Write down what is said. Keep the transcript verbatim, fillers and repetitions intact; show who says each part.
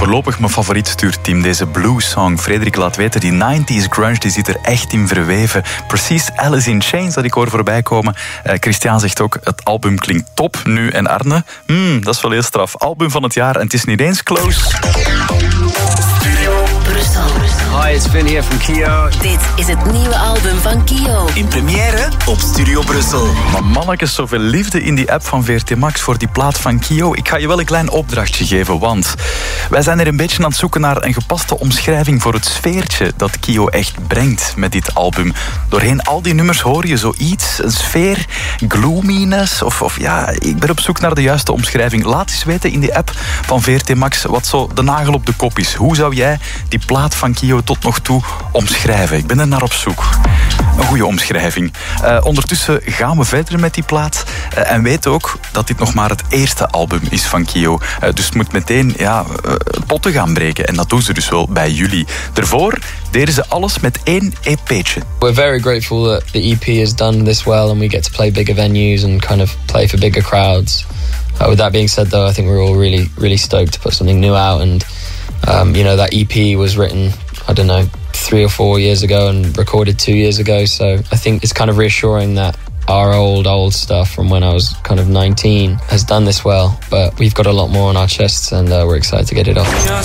Speaker 1: Voorlopig mijn favoriet stuurteam, deze blues song. Frederik laat weten, die nineties grunge die zit er echt in verweven. Precies Alice in Chains dat ik hoor voorbij komen. Uh, Christian zegt ook, het album klinkt top nu. En Arne, hmm, dat is wel heel straf. Album van het jaar en het is niet eens close.
Speaker 2: Hi, it's Finn here from Kio.
Speaker 3: Dit is het nieuwe album van Kio.
Speaker 4: In première op Studio Brussel.
Speaker 1: Maar mannetjes, zoveel liefde in die app van V R T Max voor die plaat van Kio. Ik ga je wel een klein opdrachtje geven, want wij zijn er een beetje aan het zoeken naar een gepaste omschrijving voor het sfeertje dat Kio echt brengt met dit album. Doorheen al die nummers hoor je zoiets, een sfeer, gloominess, of, of ja, ik ben op zoek naar de juiste omschrijving. Laat eens weten in die app van V R T Max wat zo de nagel op de kop is. Hoe zou jij die plaat van Kio tot nog toe omschrijven? Ik ben er naar op zoek. Een goede omschrijving. Uh, ondertussen gaan we verder met die plaat. Uh, en weet ook dat dit nog maar het eerste album is van Kio. Uh, dus het moet meteen ja, uh, potten gaan breken. En dat doen ze dus wel bij jullie. Daarvoor deden ze alles met één E P'tje.
Speaker 2: We're very grateful that the E P has done this well and we get to play bigger venues and kind of play for bigger crowds. Uh, with that being said, though, I think we're all really, really stoked to put something new out. And, um, you know, that E P was written, I don't know, three or four years ago and recorded two years ago. So I think it's kind of reassuring that our old, old stuff from when I was kind of nineteen has done this well. But we've got a lot more on our chests and uh, we're excited to get it off.